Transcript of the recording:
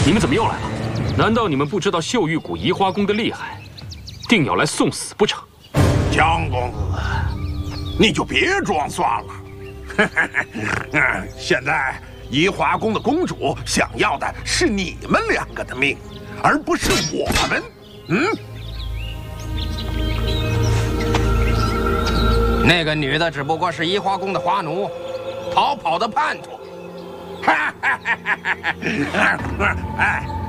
你们怎么又来了？难道你们不知道秀玉谷移花宫的厉害，定要来送死不成？ 江公子，你就别装蒜了。现在移花宫的公主想要的是你们两个的命，而不是我们。 那个女的只不过是移花宫的花奴，逃跑的叛徒。哎。